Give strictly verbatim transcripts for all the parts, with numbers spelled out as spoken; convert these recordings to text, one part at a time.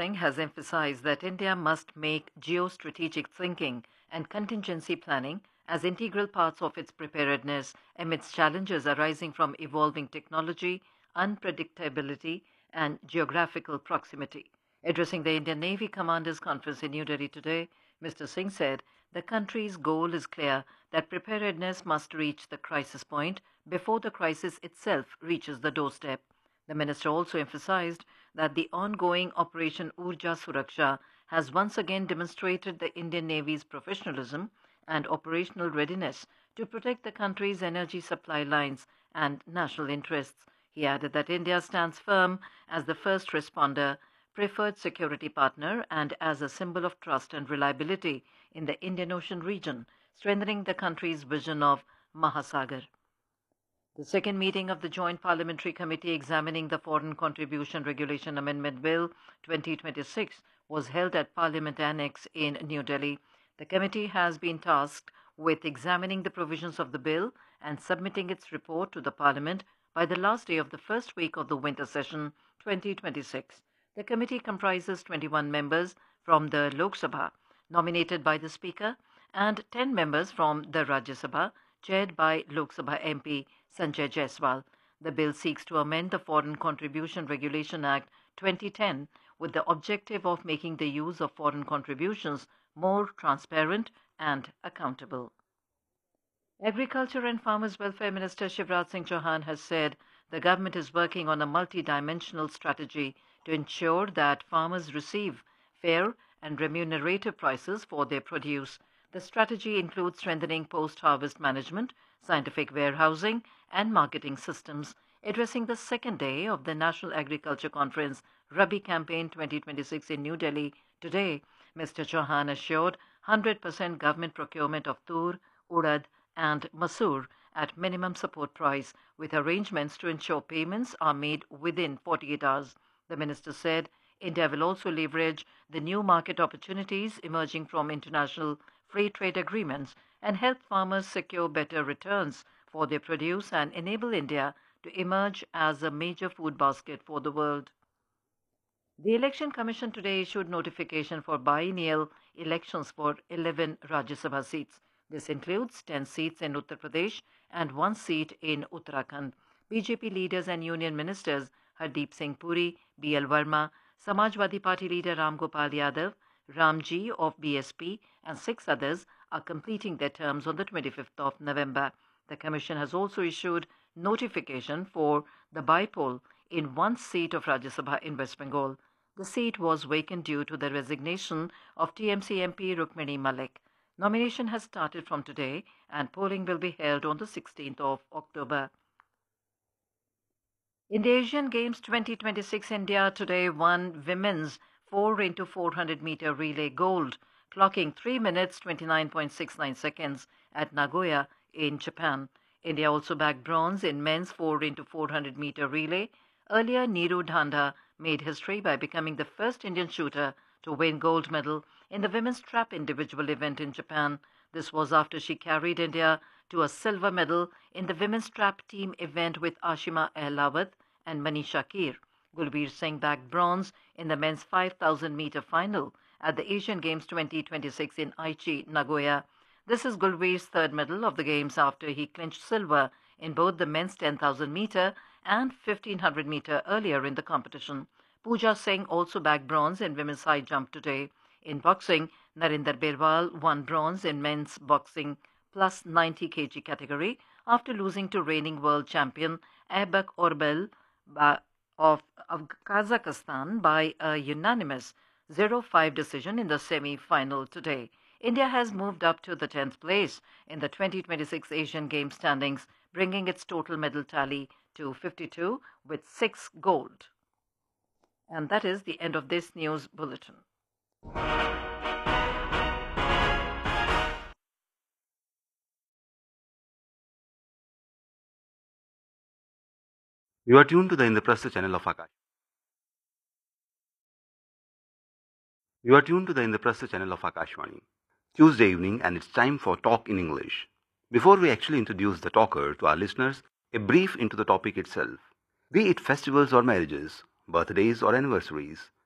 Singh has emphasized that India must make geostrategic thinking and contingency planning as integral parts of its preparedness amidst challenges arising from evolving technology, unpredictability, and geographical proximity. Addressing the Indian Navy Commanders Conference in New Delhi today, Mister Singh said the country's goal is clear that preparedness must reach the crisis point before the crisis itself reaches the doorstep. The minister also emphasized that the ongoing Operation Urja Suraksha has once again demonstrated the Indian Navy's professionalism and operational readiness to protect the country's energy supply lines and national interests. He added that India stands firm as the first responder, preferred security partner, and as a symbol of trust and reliability in the Indian Ocean region, strengthening the country's vision of Mahasagar. The second meeting of the Joint Parliamentary Committee examining the Foreign Contribution Regulation Amendment Bill twenty twenty-six was held at Parliament Annex in New Delhi. The committee has been tasked with examining the provisions of the bill and submitting its report to the Parliament by the last day of the first week of the winter session twenty twenty-six. The committee comprises twenty-one members from the Lok Sabha, nominated by the Speaker, and ten members from the Rajya Sabha, chaired by Lok Sabha M P Sanjay Jaiswal. The bill seeks to amend the Foreign Contribution Regulation Act twenty ten with the objective of making the use of foreign contributions more transparent and accountable. Agriculture and Farmers Welfare Minister Shivraj Singh Chauhan has said the government is working on a multi-dimensional strategy to ensure that farmers receive fair and remunerative prices for their produce. The strategy includes strengthening post-harvest management, scientific warehousing, and marketing systems. Addressing the second day of the National Agriculture Conference Rabi Campaign twenty twenty-six in New Delhi today, Mister Chauhan assured one hundred percent government procurement of tur, urad, and masoor at minimum support price, with arrangements to ensure payments are made within forty-eight hours. The minister said India will also leverage the new market opportunities emerging from international free trade agreements and help farmers secure better returns for their produce and enable India to emerge as a major food basket for the world. The Election Commission today issued notification for biennial elections for eleven Rajya Sabha seats. This includes ten seats in Uttar Pradesh and one seat in Uttarakhand. B J P leaders and union ministers Hardeep Singh Puri, B L Verma, Samajwadi Party leader Ram Gopal Yadav, Ramji of B S P, and six others are completing their terms on the twenty-fifth of November. The Commission has also issued notification for the by-poll in one seat of Rajya Sabha in West Bengal. The seat was vacant due to the resignation of T M C M P Rukmini Malik. Nomination has started from today and polling will be held on the sixteenth of October. In the Asian Games twenty twenty-six, India today won women's four into four hundred meter relay gold, clocking three minutes twenty-nine point six nine seconds at Nagoya in Japan. India also bagged bronze in men's four into four hundred meter relay. Earlier, Neeru Dhanda made history by becoming the first Indian shooter to win gold medal in the women's trap individual event in Japan. This was after she carried India to a silver medal in the women's trap team event with Ashima Ehlawat and Manisha Keer. Gulbir Singh bagged bronze in the men's five thousand meter final at the Asian Games twenty twenty-six in Aichi, Nagoya. This is Gulbir's third medal of the Games after he clinched silver in both the men's ten thousand meter and fifteen hundred meter earlier in the competition. Pooja Singh also bagged bronze in women's high jump today. In boxing, Narinder Berwal won bronze in men's boxing plus ninety kilograms category after losing to reigning world champion Aybek Orbel of, of Kazakhstan by a unanimous zero five decision in the semi-final today. India has moved up to the tenth place in the twenty twenty-six Asian Games standings, bringing its total medal tally to fifty-two with six gold. And that is the end of this news bulletin. You are tuned to the Indraprastha channel of Akash. You are tuned to the Indraprastha channel of Akashvani. Tuesday evening, and it's time for Talk in English. Before we actually introduce the talker to our listeners, a brief into the topic itself. Be it festivals or marriages, birthdays or anniversaries,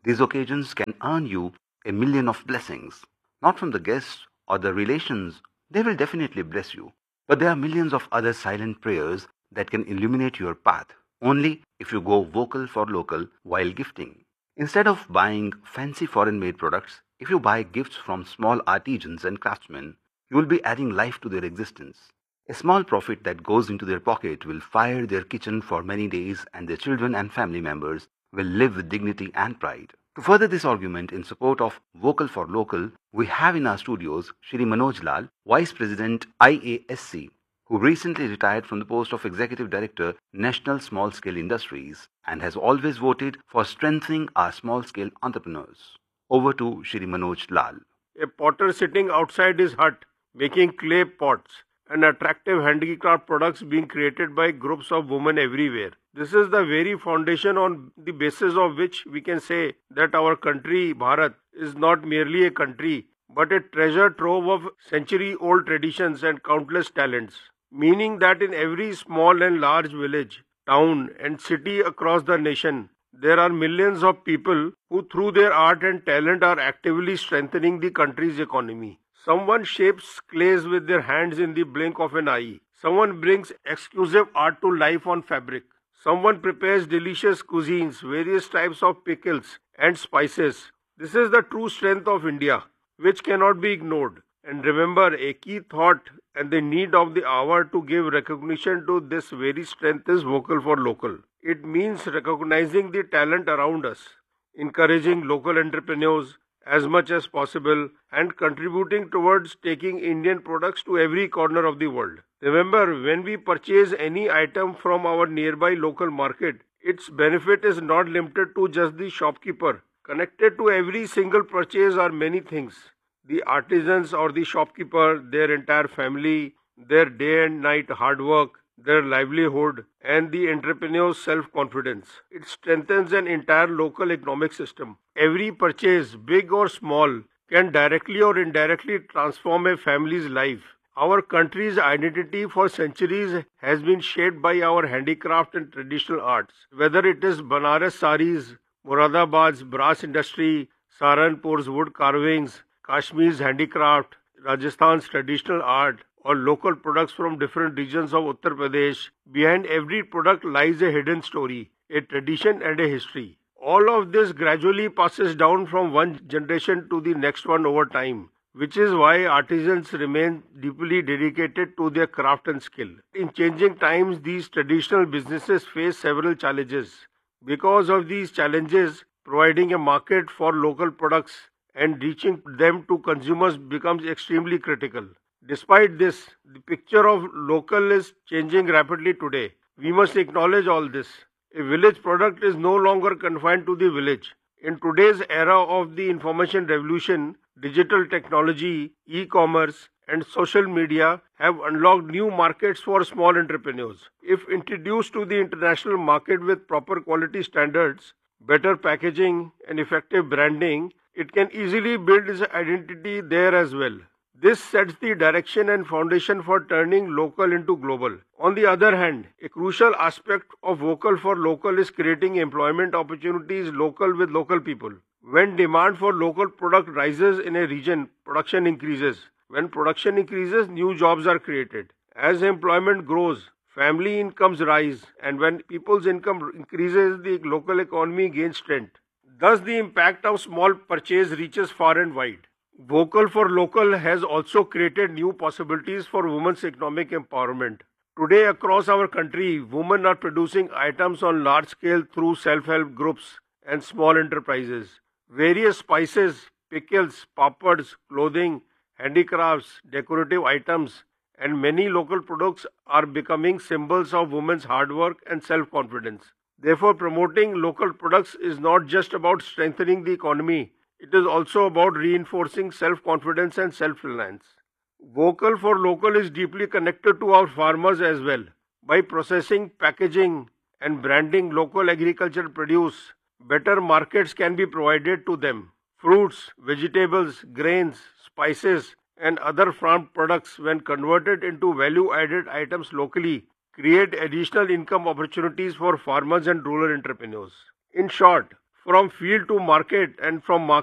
These occasions can earn you a million of blessings, not from the guests or the relations. They will definitely bless you. But there are millions of other silent prayers that can illuminate your path only if you go vocal for local while gifting. Instead of buying fancy foreign made products, if you buy gifts from small artisans and craftsmen, you will be adding life to their existence. A small profit that goes into their pocket will fire their kitchen for many days, and their children and family members will live with dignity and pride. To further this argument in support of Vocal for Local, we have in our studios Shri Manoj Lal, Vice President I A S C, who recently retired from the post of Executive Director, National Small Scale Industries, and has always voted for strengthening our small scale entrepreneurs. Over to Shri Manoj Lal. A potter sitting outside his hut making clay pots and attractive handicraft products being created by groups of women everywhere. This is the very foundation on the basis of which we can say that our country, Bharat, is not merely a country but a treasure trove of century-old traditions and countless talents. Meaning that in every small and large village, town and city across the nation, there are millions of people who through their art and talent are actively strengthening the country's economy. Someone shapes clays with their hands in the blink of an eye. Someone brings exclusive art to life on fabric. Someone prepares delicious cuisines, various types of pickles and spices. This is the true strength of India, which cannot be ignored. And remember, a key thought and the need of the hour to give recognition to this very strength is vocal for local. It means recognizing the talent around us, encouraging local entrepreneurs as much as possible, and contributing towards taking Indian products to every corner of the world. Remember, when we purchase any item from our nearby local market, its benefit is not limited to just the shopkeeper. Connected to every single purchase are many things. The artisans or the shopkeeper, their entire family, their day and night hard work, their livelihood, and the entrepreneur's self-confidence. It strengthens an entire local economic system. Every purchase, big or small, can directly or indirectly transform a family's life. Our country's identity for centuries has been shaped by our handicraft and traditional arts. Whether it is Banaras saris, Muradabad's brass industry, Saharanpur's wood carvings, Kashmir's handicraft, Rajasthan's traditional art, or local products from different regions of Uttar Pradesh, behind every product lies a hidden story, a tradition and a history. All of this gradually passes down from one generation to the next one over time, which is why artisans remain deeply dedicated to their craft and skill. In changing times, these traditional businesses face several challenges. Because of these challenges, providing a market for local products and reaching them to consumers becomes extremely critical. Despite this, the picture of local is changing rapidly today. We must acknowledge all this. A village product is no longer confined to the village. In today's era of the information revolution, digital technology, e-commerce, and social media have unlocked new markets for small entrepreneurs. If introduced to the international market with proper quality standards, better packaging, and effective branding, it can easily build its identity there as well. This sets the direction and foundation for turning local into global. On the other hand, a crucial aspect of vocal for local is creating employment opportunities local with local people. When demand for local product rises in a region, production increases. When production increases, new jobs are created. As employment grows, family incomes rise, and when people's income increases, the local economy gains strength. Thus, the impact of small purchase reaches far and wide. Vocal for Local has also created new possibilities for women's economic empowerment. Today, across our country, women are producing items on large scale through self-help groups and small enterprises. Various spices, pickles, papads, clothing, handicrafts, decorative items, and many local products are becoming symbols of women's hard work and self-confidence. Therefore, promoting local products is not just about strengthening the economy, it is also about reinforcing self-confidence and self-reliance. Vocal for Local is deeply connected to our farmers as well. By processing, packaging, and branding local agricultural produce, better markets can be provided to them. Fruits, vegetables, grains, spices, and other farm products, when converted into value-added items locally, create additional income opportunities for farmers and rural entrepreneurs. In short, from field to market and from market